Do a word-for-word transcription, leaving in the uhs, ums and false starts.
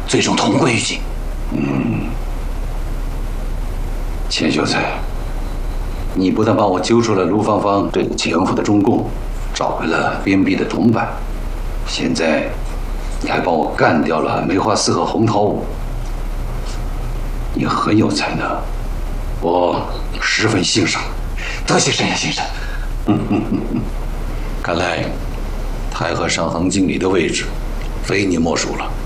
最终同归于尽。 嗯，钱秀才，你不但帮我揪出了卢芳芳这个潜伏的中共，找回了边壁的铜板，现在你还帮我干掉了梅花四和洪涛武，你很有才能，我十分欣赏。 多谢沈阳先生。 看来太和商行经理的位置非你莫属了。